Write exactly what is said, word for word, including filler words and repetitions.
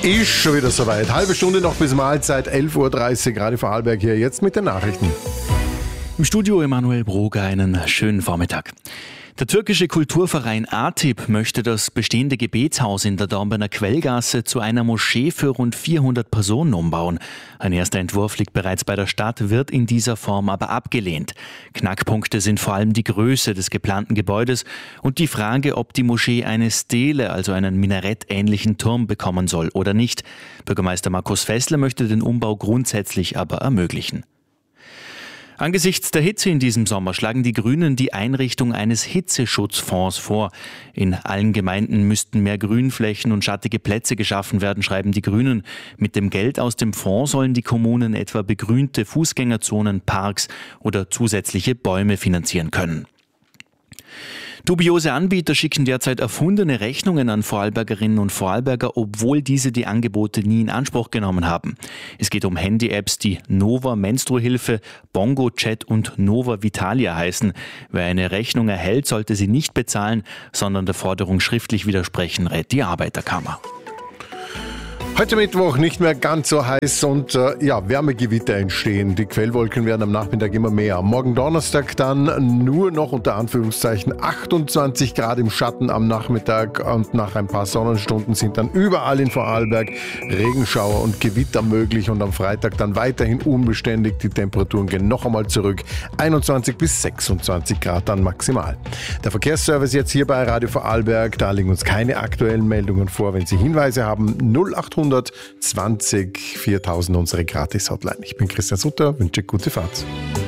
Ist schon wieder soweit. Halbe Stunde noch bis Mahlzeit, elf Uhr dreißig, gerade Vorarlberg hier. Jetzt mit den Nachrichten. Im Studio Emanuel Broger, einen schönen Vormittag. Der türkische Kulturverein ATIP möchte das bestehende Gebetshaus in der Dornbirner Quellgasse zu einer Moschee für rund vierhundert Personen umbauen. Ein erster Entwurf liegt bereits bei der Stadt, wird in dieser Form aber abgelehnt. Knackpunkte sind vor allem die Größe des geplanten Gebäudes und die Frage, ob die Moschee eine Stele, also einen minarettähnlichen Turm, bekommen soll oder nicht. Bürgermeister Markus Fessler möchte den Umbau grundsätzlich aber ermöglichen. Angesichts der Hitze in diesem Sommer schlagen die Grünen die Einrichtung eines Hitzeschutzfonds vor. In allen Gemeinden müssten mehr Grünflächen und schattige Plätze geschaffen werden, schreiben die Grünen. Mit dem Geld aus dem Fonds sollen die Kommunen etwa begrünte Fußgängerzonen, Parks oder zusätzliche Bäume finanzieren können. Dubiose Anbieter schicken derzeit erfundene Rechnungen an Vorarlbergerinnen und Vorarlberger, obwohl diese die Angebote nie in Anspruch genommen haben. Es geht um Handy-Apps, die Nova Menstruhilfe, Bongo Chat und Nova Vitalia heißen. Wer eine Rechnung erhält, sollte sie nicht bezahlen, sondern der Forderung schriftlich widersprechen, rät die Arbeiterkammer. Heute Mittwoch nicht mehr ganz so heiß und äh, ja, Wärmegewitter entstehen. Die Quellwolken werden am Nachmittag immer mehr. Morgen Donnerstag dann nur noch unter Anführungszeichen achtundzwanzig Grad im Schatten am Nachmittag und nach ein paar Sonnenstunden sind dann überall in Vorarlberg Regenschauer und Gewitter möglich und am Freitag dann weiterhin unbeständig. Die Temperaturen gehen noch einmal zurück. einundzwanzig bis sechsundzwanzig Grad dann maximal. Der Verkehrsservice jetzt hier bei Radio Vorarlberg, da liegen uns keine aktuellen Meldungen vor. Wenn Sie Hinweise haben, null achthundert zwanzig viertausend unsere Gratis-Hotline. Ich bin Christian Sutter, wünsche gute Fahrt.